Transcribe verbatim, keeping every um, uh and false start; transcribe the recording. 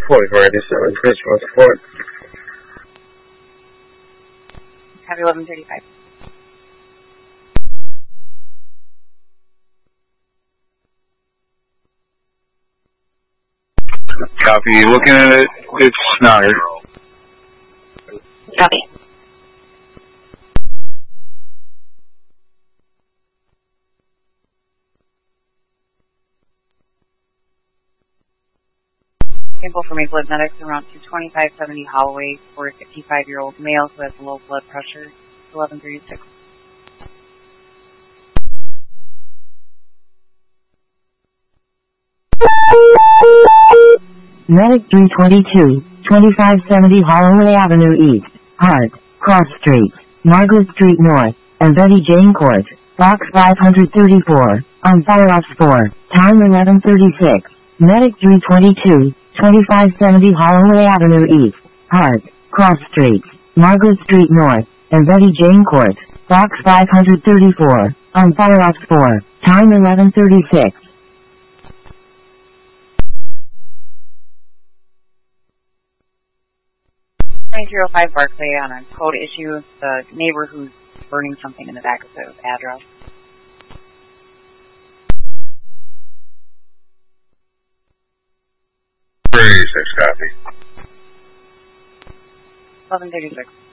forty-four eighty-seven, Christopher support. Copy eleven thirty-five. Copy. Looking at it, it's Snyder. Copy. Sample for Maplewood Medics around two twenty-five seventy Holloway for a fifty-five-year-old male who has low blood pressure. eleven thirty-six. Medic three twenty-two, twenty-five seventy Holloway Avenue East, Hart, Cross Street, Margaret Street North, and Betty Jane Court, Box five thirty-four, on fire off four, time eleven thirty-six. Medic three twenty-two, twenty-five seventy Holloway Avenue East, Hart, Cross Street, Margaret Street North, and Betty Jane Court, Box five thirty-four, on fire off four, time eleven thirty-six. nine zero five Barclay on a code issue, the neighbor who's burning something in the back of the address. three eighty-six, copy. eleven thirty-six.